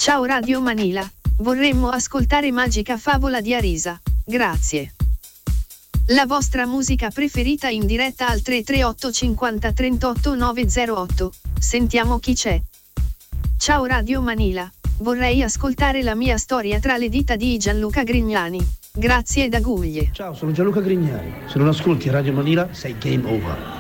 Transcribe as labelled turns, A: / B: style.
A: Ciao Radio Manila, vorremmo ascoltare Magica Favola di Arisa, grazie. La vostra musica preferita in diretta al 338 50 38 908, sentiamo chi c'è. Ciao Radio Manila, vorrei ascoltare la mia storia tra le dita di Gianluca Grignani, grazie da Guglie.
B: Ciao, sono Gianluca Grignani, se non ascolti Radio Manila sei game over.